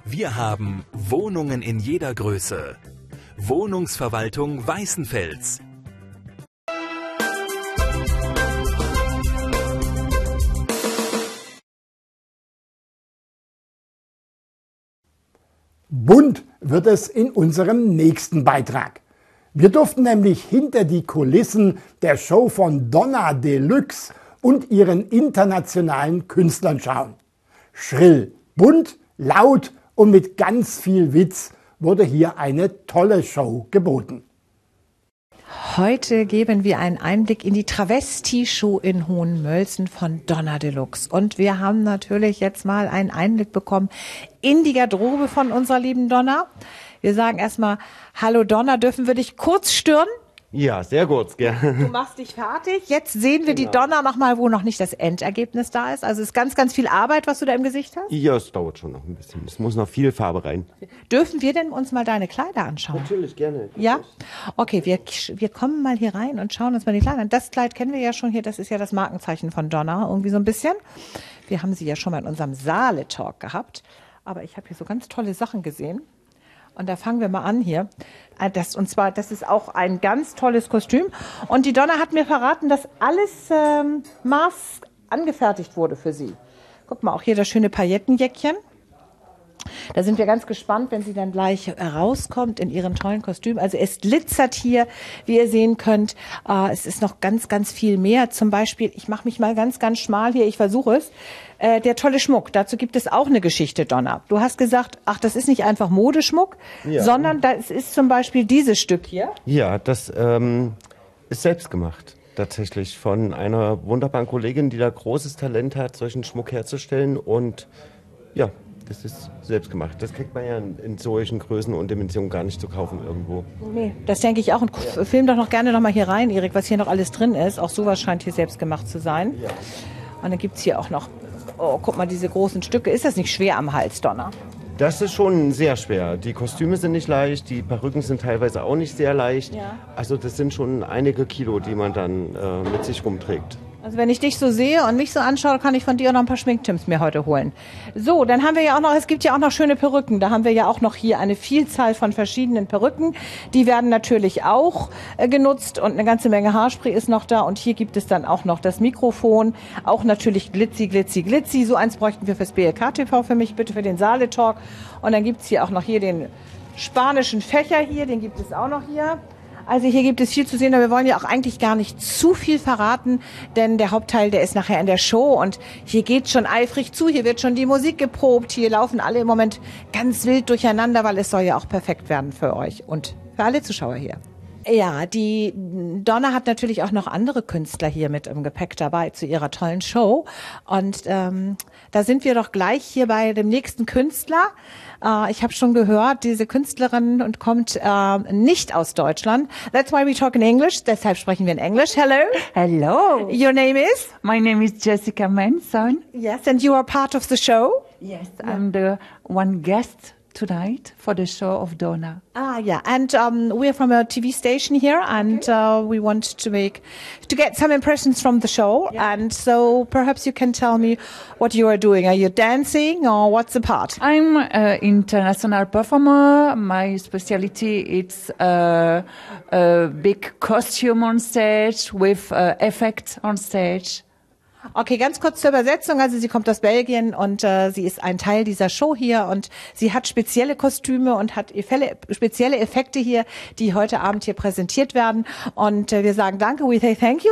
Wir haben Wohnungen in jeder Größe. Wohnungsverwaltung Weißenfels. Bunt wird es in unserem nächsten Beitrag. Wir durften nämlich hinter die Kulissen der Show von Donna Deluxe und ihren internationalen Künstlern schauen. Schrill, bunt, laut und mit ganz viel Witz wurde hier eine tolle Show geboten. Heute geben wir einen Einblick in die Travestie-Show in Hohenmölzen von Donna Deluxe. Und wir haben natürlich jetzt mal einen Einblick bekommen in die Garderobe von unserer lieben Donna. Wir sagen erstmal, hallo Donna, dürfen wir dich kurz stören? Ja, sehr kurz, gerne. Du machst dich fertig. Jetzt sehen wir die Donna nochmal, wo noch nicht das Endergebnis da ist. Also es ist ganz, ganz viel Arbeit, was du da im Gesicht hast. Ja, es dauert schon noch ein bisschen. Es muss noch viel Farbe rein. Dürfen wir denn uns mal deine Kleider anschauen? Natürlich, gerne. Ja? Okay, wir kommen mal hier rein und schauen uns mal die Kleider an. Das Kleid kennen wir ja schon hier. Das ist ja das Markenzeichen von Donna, irgendwie so ein bisschen. Wir haben sie ja schon mal in unserem Saale-Talk gehabt. Aber ich habe hier so ganz tolle Sachen gesehen. Und da fangen wir mal an hier. Das ist auch ein ganz tolles Kostüm. Und die Donna hat mir verraten, dass alles Maß angefertigt wurde für sie. Guck mal, auch hier das schöne Paillettenjäckchen. Da sind wir ganz gespannt, wenn sie dann gleich rauskommt in ihrem tollen Kostüm. Also es glitzert hier, wie ihr sehen könnt. Es ist noch ganz, ganz viel mehr. Zum Beispiel, ich mache mich mal ganz, ganz schmal hier, ich versuche es. Der tolle Schmuck, dazu gibt es auch eine Geschichte, Donna. Du hast gesagt, ach, das ist nicht einfach Modeschmuck, sondern das ist zum Beispiel dieses Stück hier. Ja, das ist selbst gemacht. Tatsächlich von einer wunderbaren Kollegin, die da großes Talent hat, solchen Schmuck herzustellen. Und ja, das ist selbst gemacht. Das kriegt man ja in solchen Größen und Dimensionen gar nicht zu kaufen irgendwo. Nee, das denke ich auch. Und film doch noch gerne noch mal hier rein, Erik, was hier noch alles drin ist. Auch sowas scheint hier selbst gemacht zu sein. Ja. Und dann gibt es hier auch noch, oh, guck mal, diese großen Stücke. Ist das nicht schwer am Hals, Donna? Das ist schon sehr schwer. Die Kostüme sind nicht leicht, die Perücken sind teilweise auch nicht sehr leicht. Ja. Also das sind schon einige Kilo, die man dann mit sich rumträgt. Also wenn ich dich so sehe und mich so anschaue, kann ich von dir auch noch ein paar Schminktipps mir heute holen. So, dann haben wir ja auch noch, es gibt ja auch noch schöne Perücken. Da haben wir ja auch noch hier eine Vielzahl von verschiedenen Perücken. Die werden natürlich auch genutzt und eine ganze Menge Haarspray ist noch da. Und hier gibt es dann auch noch das Mikrofon. Auch natürlich Glitzy, Glitzy, Glitzy. So eins bräuchten wir fürs BLK-TV für mich, bitte für den Saale-Talk. Und dann gibt's hier auch noch hier den spanischen Fächer hier, den gibt es auch noch hier. Also hier gibt es viel zu sehen, aber wir wollen ja auch eigentlich gar nicht zu viel verraten, denn der Hauptteil, der ist nachher in der Show und hier geht schon eifrig zu, hier wird schon die Musik geprobt, hier laufen alle im Moment ganz wild durcheinander, weil es soll ja auch perfekt werden für euch und für alle Zuschauer hier. Ja, die Donna hat natürlich auch noch andere Künstler hier mit im Gepäck dabei zu ihrer tollen Show. Und da sind wir doch gleich hier bei dem nächsten Künstler. Ich habe schon gehört, diese Künstlerin und kommt nicht aus Deutschland. That's why we talk in English. Deshalb sprechen wir in Englisch. Hello. Hello. Your name is? My name is Jessica Manson. Yes, and you are part of the show? Yes, I'm the one guest tonight for the show of Donna. Ah, yeah, and we're from a TV station here, and we want to get some impressions from the show. Yeah. And so perhaps you can tell me what you are doing. Are you dancing, or what's the part? I'm an international performer. My specialty is a big costume on stage with effects on stage. Okay, ganz kurz zur Übersetzung. Also sie kommt aus Belgien und sie ist ein Teil dieser Show hier und sie hat spezielle Kostüme und hat spezielle Effekte hier, die heute Abend hier präsentiert werden. Und wir sagen danke, we say thank you.